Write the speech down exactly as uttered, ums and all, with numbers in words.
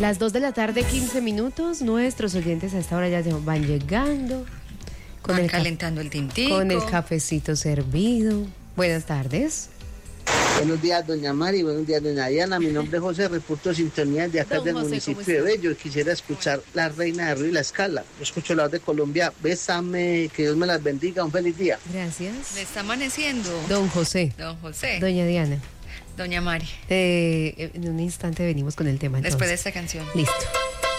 Las dos de la tarde, quince minutos. Nuestros oyentes a esta hora ya van llegando. Con van el calentando el tintico. Con el cafecito servido. Buenas tardes. Buenos días, doña Mari. Buenos días, doña Diana. Mi nombre es José, reporto sintonía de acá Don del José, municipio de Bello. Quisiera escuchar La Reina de Río y La Escala. Yo escucho la voz de Colombia. Bésame, que Dios me las bendiga. Un feliz día. Gracias. Le está amaneciendo. Don José. Don José. Doña Diana. Doña Mari. Eh, en un instante venimos con el tema. Entonces. Después de esta canción. Listo.